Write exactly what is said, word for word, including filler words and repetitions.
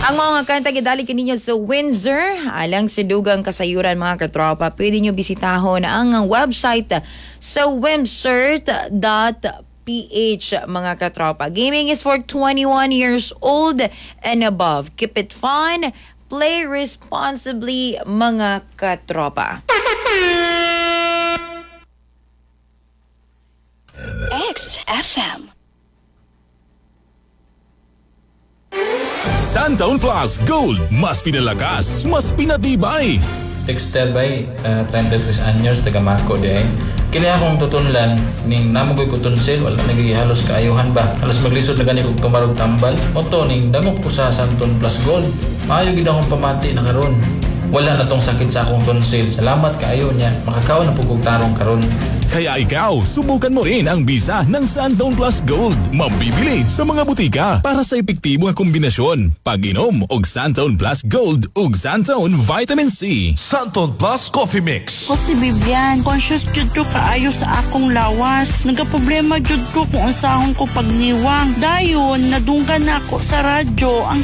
Ang mga kanta gidali kaninyo sa Windsor, alang sa dugang kasayuran mga katropa, pwede nyo bisitahon ang website sa windsor dot p h mga katropa. Gaming is for twenty-one years old and above. Keep it fun, play responsibly mga katropa. X F M. Santaon Plus Gold, mas pinalakas, mas pinatibay. Dexter bay, uh, thirty-three anyos, taga Marco day. Kini akong tutunlan, ning namugoy ko tunsil, wala nagihalos kaayuhan ba. Halos maglisod na gani kong tumarog tambal. Oto, ning dangop ko sa Santaon Plus Gold. Maayo gid akong pamati na karon. Wala na tong sakit sa akong tonsil. Salamat kaayo niya, makakaon na pugog tarong karon. Kaya ikaw, subukan mo rin ang bisa ng Santaon Plus Gold. Mabibili sa mga butika para sa epektibo nga kombinasyon. Pag-inom og Santaon Plus Gold ug Santaon Vitamin C. Santaon Plus Coffee Mix. Ko si Bibian, conscious jud ko kaayo sa akong lawas. Nagaproblema jud ko kung unsahon ko pagniwang. Dayon, nadunggan na ako sa radyo ang